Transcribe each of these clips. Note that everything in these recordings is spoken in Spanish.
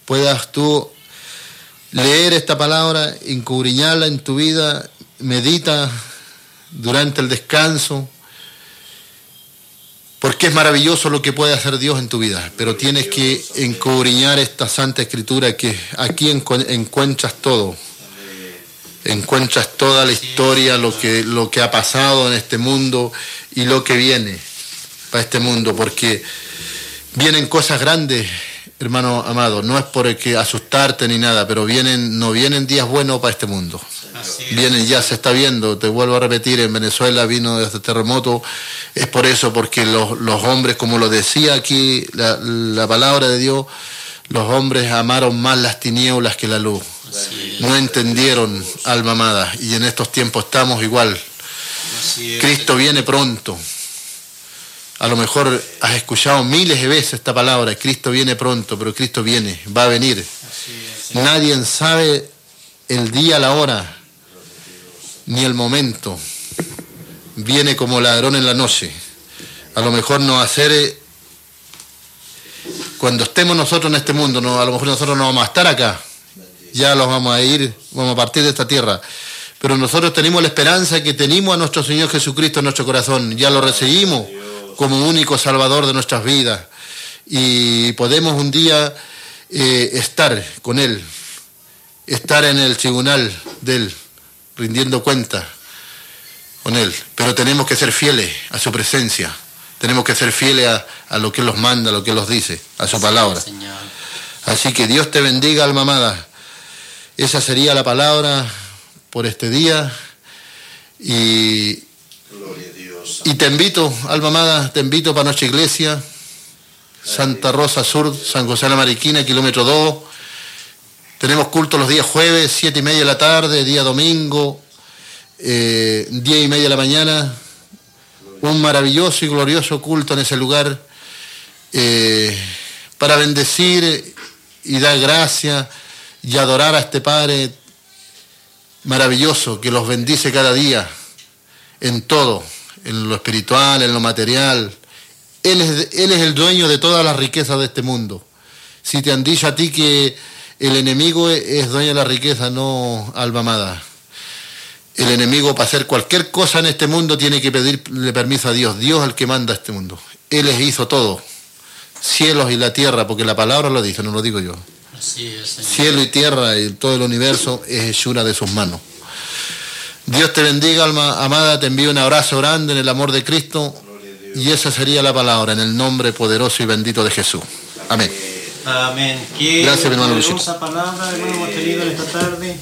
puedas tú leer esta palabra, escudriñarla en tu vida, medita durante el descanso, porque es maravilloso lo que puede hacer Dios en tu vida, pero tienes que escudriñar esta Santa Escritura, que aquí encuentras todo. Encuentras toda la historia, lo que ha pasado en este mundo y lo que viene para este mundo, porque vienen cosas grandes, hermano amado. No es por que asustarte ni nada, pero no vienen días buenos para este mundo. Vienen, ya se está viendo, te vuelvo a repetir, en Venezuela vino este terremoto. Es por eso, porque los hombres, como lo decía aquí la palabra de Dios, los hombres amaron más las tinieblas que la luz. No entendieron, alma amada, y en estos tiempos estamos igual. Cristo viene pronto. A lo mejor has escuchado miles de veces esta palabra: Cristo viene pronto, pero Cristo viene, va a venir. Nadie sabe el día, la hora, ni el momento. Viene como ladrón en la noche. A lo mejor no hacer, cuando estemos nosotros en este mundo, a lo mejor nosotros no vamos a estar acá. Ya los vamos a partir de esta tierra. Pero nosotros tenemos la esperanza que tenemos a nuestro Señor Jesucristo en nuestro corazón. Ya lo recibimos como único Salvador de nuestras vidas. Y podemos un día estar con Él, estar en el tribunal de Él, rindiendo cuentas con Él. Pero tenemos que ser fieles a su presencia. Tenemos que ser fieles a lo que Él nos manda, a lo que Él nos dice, a su palabra. Así que Dios te bendiga, alma amada. Esa sería la palabra por este día. Y te invito, alma amada, te invito para nuestra iglesia, Santa Rosa Sur, San José de la Mariquina, kilómetro 2. Tenemos culto los días jueves, 7:30 de la tarde, día domingo, 10:30 de la mañana. Un maravilloso y glorioso culto en ese lugar, para bendecir y dar gracias y adorar a este Padre maravilloso que los bendice cada día en todo, en lo espiritual, en lo material. Él es el dueño de todas las riquezas de este mundo. Si te han dicho a ti que el enemigo es dueño de la riqueza, no, alma amada. El enemigo, para hacer cualquier cosa en este mundo, tiene que pedirle permiso a Dios. Dios es el que manda a este mundo. Él les hizo todo, cielos y la tierra, porque la palabra lo dice, no lo digo yo. Así es, Señor. Cielo y tierra y todo el universo es hechura de sus manos. Dios te bendiga, alma amada. Te envío un abrazo grande en el amor de Cristo. Y esa sería la palabra, en el nombre poderoso y bendito de Jesús. Amén. Amén. Qué Gracias, mi hermano Luchito. poderosa palabra, hermano, hemos tenido en esta tarde.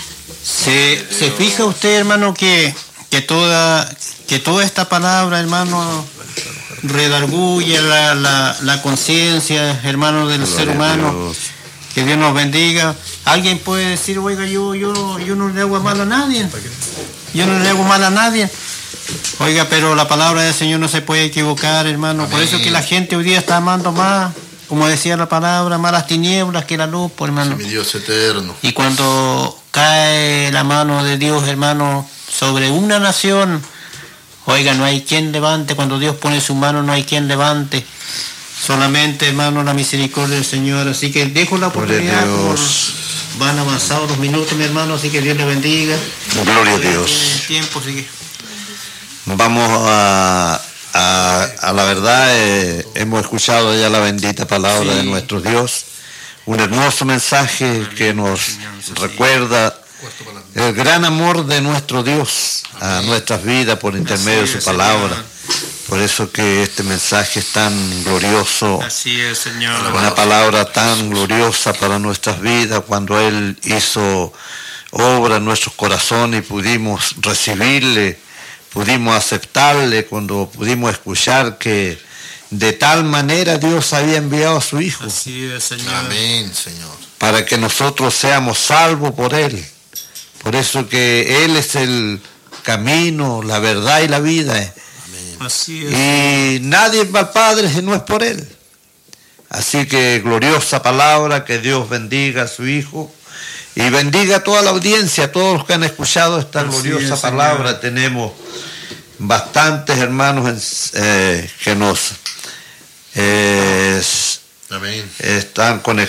¿Se fija usted, hermano, que toda esta palabra, hermano, redarguye la conciencia, hermano, del ser humano? Que Dios nos bendiga. Alguien puede decir: oiga, yo no le hago mal a nadie. Yo no le hago mal a nadie. Oiga, pero la palabra del Señor no se puede equivocar, hermano. Amén. Por eso es que la gente hoy día está amando más, como decía la palabra, más las tinieblas que la luz, pues, hermano. Sí, mi Dios eterno. Y cuando cae la mano de Dios, hermano, sobre una nación, oiga, no hay quien levante. Cuando Dios pone su mano, no hay quien levante. Solamente, hermano, la misericordia del Señor. Así que dejo la oportunidad. Van avanzados los minutos, mi hermano, así que Dios le bendiga. Gloria a Dios. Tiempo, así que... Vamos a la verdad, hemos escuchado ya la bendita palabra de nuestro Dios. Un hermoso mensaje que nos recuerda el gran amor de nuestro Dios a nuestras vidas por intermedio de su palabra. Por eso que este mensaje es tan glorioso. Así es, Señor. Una palabra tan gloriosa para nuestras vidas, cuando Él hizo obra en nuestros corazones y pudimos recibirle, pudimos aceptarle, cuando pudimos escuchar que de tal manera Dios había enviado a su Hijo. Así es, Señor. Amén, Señor. Para que nosotros seamos salvos por Él. Por eso que Él es el camino, la verdad y la vida. Así es. Y nadie va al Padre si no es por Él. Así que gloriosa palabra, que Dios bendiga a su Hijo y bendiga a toda la audiencia, a todos los que han escuchado esta gloriosa palabra. Señor. Tenemos bastantes hermanos que nos están conectados.